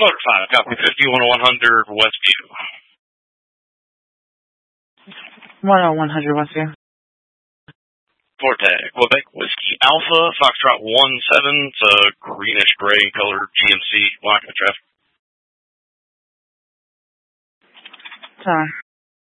Motor 5, copy 51-100 Westview. 10100 Westview. Forte, Quebec Whiskey Alpha, Foxtrot 17, it's a greenish-gray colored GMC, black and traffic. Sorry.